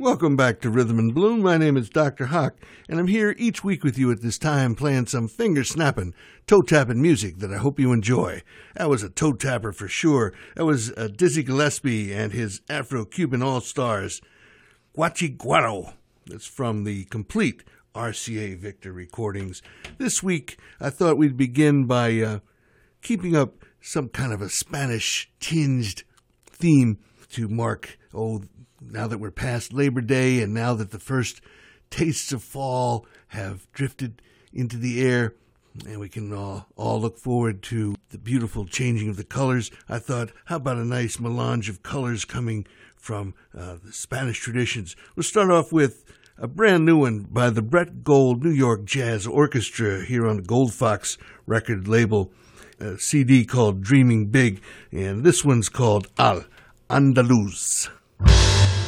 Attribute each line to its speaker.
Speaker 1: Welcome back to Rhythm and Bloom. My name is Dr. Hawk, and I'm here each week with you at this time playing some finger-snapping, toe-tapping music that I hope you enjoy. That was a toe-tapper for sure. That was Dizzy Gillespie and his Afro-Cuban All-Stars, Guachiguaro. That's from the complete RCA Victor recordings. This week, I thought we'd begin by keeping up some kind of a Spanish-tinged theme to mark, now that we're past Labor Day and now that the first tastes of fall have drifted into the air and we can all look forward to the beautiful changing of the colors, I thought, how about a nice melange of colors coming from the Spanish traditions? We'll start off with a brand new one by the Brett Gold New York Jazz Orchestra here on the Gold Fox record label, a CD called Dreaming Big, and this one's called Al Andaluz.